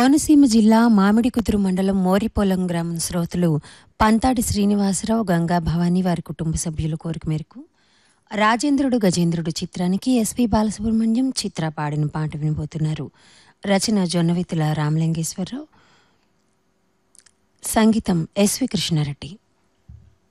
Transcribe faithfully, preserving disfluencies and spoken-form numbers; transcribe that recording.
కోనసీమ జిల్లా మామిడికుదురు మండలం మోరిపోలం గ్రామం శ్రోతలు పంతాడి శ్రీనివాసరావు, గంగా భవానీ వారి కుటుంబ సభ్యుల కోరిక మేరకు రాజేంద్రుడు గజేంద్రుడు చిత్రానికి ఎస్పి బాలసుబ్రహ్మణ్యం చిత్ర పాడిన పాట వినబోతున్నారు. రచన జొన్నవితుల రామలింగేశ్వరరావు, సంగీతం ఎస్వి కృష్ణారెడ్డి.